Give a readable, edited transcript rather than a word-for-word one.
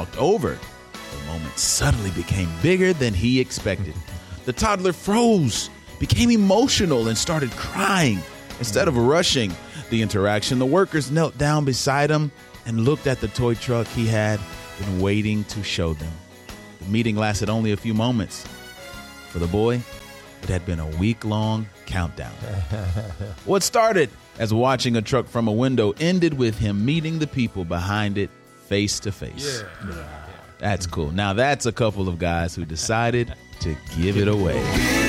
walked over. The moment suddenly became bigger than he expected. The toddler froze, became emotional, and started crying. Instead of rushing the interaction, the workers knelt down beside him and looked at the toy truck he had been waiting to show them. The meeting lasted only a few moments. For the boy, it had been a week-long countdown. What started as watching a truck from a window ended with him meeting the people behind it face to face. That's cool. Now that's a couple of guys who decided to give it away.